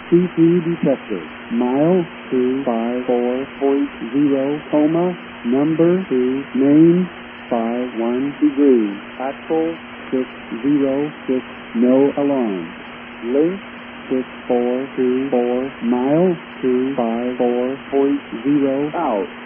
CP detector. Mile 254.0, coma, number 2, name 51 degrees, actual 606, no alarm. Link 6424, mile 254.0 out.